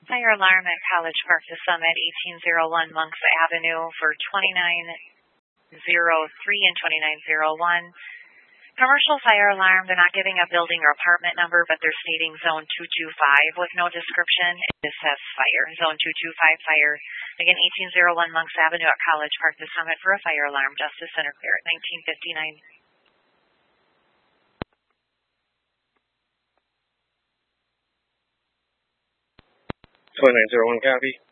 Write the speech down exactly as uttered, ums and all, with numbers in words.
Fire alarm at College Park to Summit, eighteen oh one Monks Avenue for twenty-nine oh three and twenty-nine oh one. Commercial fire alarm. They're not giving a building or apartment number, but they're stating zone two two five with no description. It just says fire. Zone two two five fire. Again, eighteen oh one Monks Avenue at College Park to Summit for a fire alarm. Justice Center clear at nineteen fifty-nine. twenty-nine oh one copy.